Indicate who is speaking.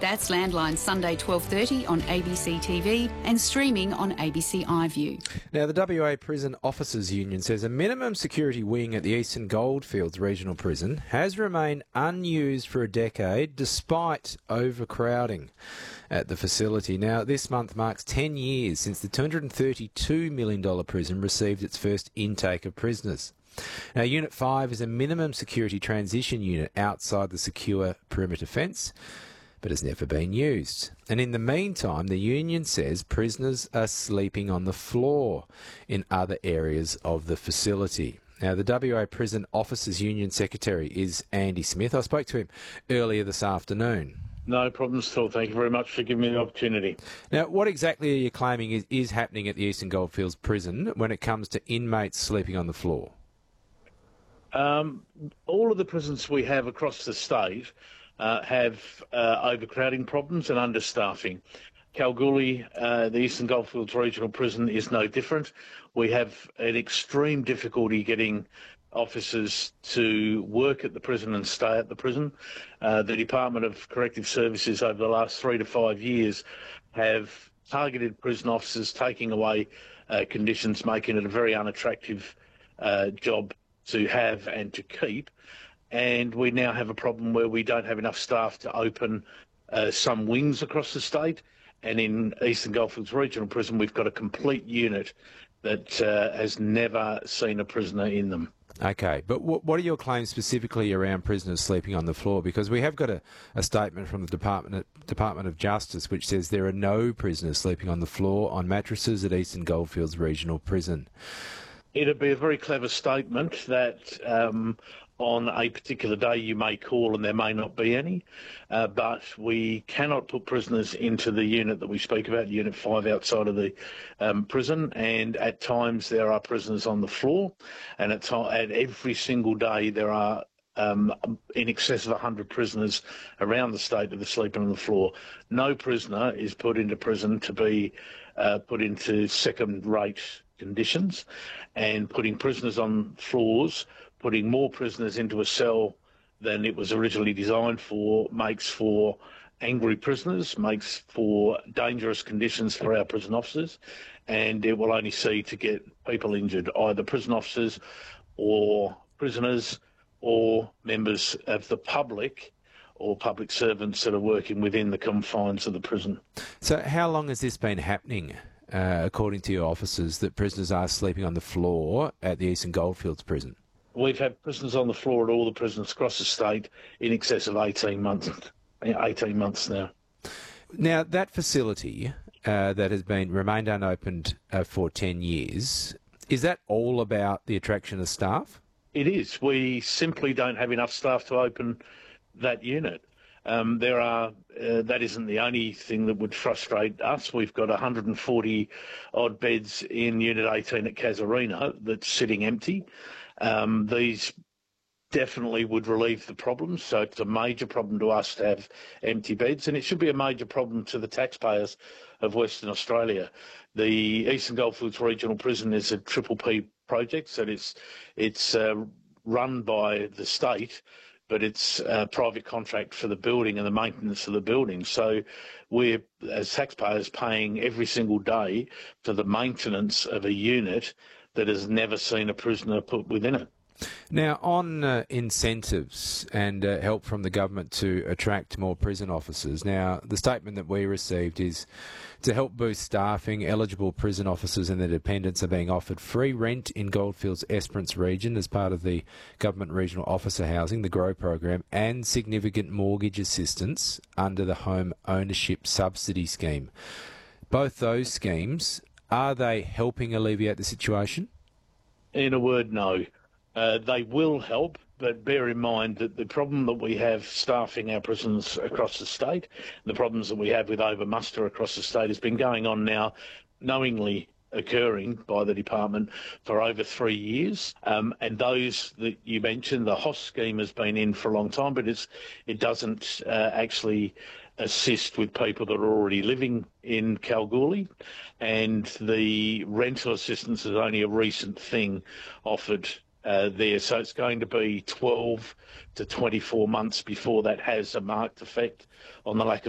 Speaker 1: That's Landline Sunday 12:30 on ABC TV and streaming on ABC iView.
Speaker 2: Now, the WA Prison Officers Union says a minimum security wing at the Eastern Goldfields Regional Prison has remained unused for a decade despite overcrowding at the facility. Now, this month marks 10 years since the $232 million prison received its first intake of prisoners. Now, Unit 5 is a minimum security transition unit outside the secure perimeter fence, but has never been used. And in the meantime, the union says prisoners are sleeping on the floor in other areas of the facility. Now, the WA Prison Officers Union Secretary is Andy Smith. I spoke to him earlier this afternoon.
Speaker 3: No problems at all. Thank you very much for giving me the opportunity.
Speaker 2: Now, what exactly are you claiming is happening at the Eastern Goldfields Prison when it comes to inmates sleeping on the floor?
Speaker 3: All of the prisons we have across the state have overcrowding problems and understaffing. Kalgoorlie, the Eastern Goldfields Regional Prison, is no different. We have an extreme difficulty getting officers to work at the prison and stay at the prison. The Department of Corrective Services over the last 3 to 5 years have targeted prison officers, taking away conditions, making it a very unattractive job to have and to keep. And we now have a problem where we don't have enough staff to open some wings across the state. And in Eastern Goldfields Regional Prison, we've got a complete unit that has never seen a prisoner in them.
Speaker 2: Okay, but what are your claims specifically around prisoners sleeping on the floor? Because we have got a statement from the Department of Justice which says there are no prisoners sleeping on the floor on mattresses at Eastern Goldfields Regional Prison.
Speaker 3: It'd be a very clever statement that on a particular day you may call and there may not be any, but we cannot put prisoners into the unit that we speak about, Unit 5 outside of the prison, and at times there are prisoners on the floor, and at every single day there are in excess of 100 prisoners around the state that are sleeping on the floor. No prisoner is put into prison to be put into second-rate conditions, and putting prisoners on floors, putting more prisoners into a cell than it was originally designed for, makes for angry prisoners, makes for dangerous conditions for our prison officers, and it will only see to get people injured, either prison officers or prisoners or members of the public or public servants that are working within the confines of the prison.
Speaker 2: So how long has this been happening, according to your officers, that prisoners are sleeping on the floor at the Eastern Goldfields Prison?
Speaker 3: We've had prisoners on the floor at all the prisons across the state in excess of 18 months. 18 months now.
Speaker 2: Now, that facility that has remained unopened for 10 years, is that all about the attraction of staff?
Speaker 3: It is. We simply don't have enough staff to open that unit. That isn't the only thing that would frustrate us. We've got 140 odd beds in Unit 18 at Casuarina that's sitting empty. These definitely would relieve the problem, so it's a major problem to us to have empty beds, and it should be a major problem to the taxpayers of Western Australia. The Eastern Goldfields Regional Prison is a Triple P project, so it's run by the state, but it's a private contract for the building and the maintenance of the building. So we're, as taxpayers, paying every single day for the maintenance of a unit that has never seen a prisoner put within it.
Speaker 2: Now, on incentives and help from the government to attract more prison officers, now the statement that we received is to help boost staffing, eligible prison officers and their dependents are being offered free rent in Goldfields Esperance region as part of the Government Regional Officer Housing, the GROW program, and significant mortgage assistance under the Home Ownership Subsidy Scheme. Both those schemes, are they helping alleviate the situation?
Speaker 3: In a word, no. They will help, but bear in mind that the problem that we have staffing our prisons across the state, the problems that we have with overmuster across the state has been going on now, knowingly occurring by the department for over 3 years. And those that you mentioned, the HOS scheme has been in for a long time, but it doesn't actually assist with people that are already living in Kalgoorlie, and the rental assistance is only a recent thing offered there. So it's going to be 12 to 24 months before that has a marked effect on the lack of